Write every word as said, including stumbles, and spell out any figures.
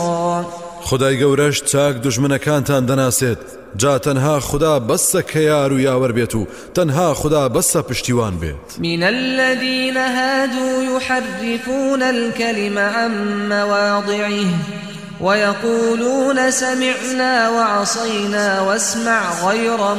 خدای گەورەش چاک دوژمنەکانتان دەناسێت، جا تەنها خدا بەسە کە یار و یاوەر بێت و تەنها خدا بەسە پشتیوان بێت. من الذين هادوا يحرفون الكلم عن مواضعه ويقولون سمعنا وعصينا واسمع غير